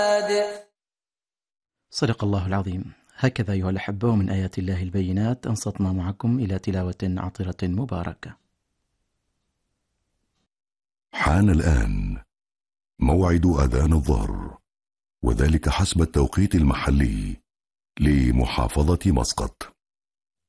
صدق الله العظيم. هكذا أيها الأحبة من آيات الله البينات أنصتنا معكم إلى تلاوة عطرة مباركة. حان الآن موعد أذان الظهر، وذلك حسب التوقيت المحلي لمحافظة مسقط.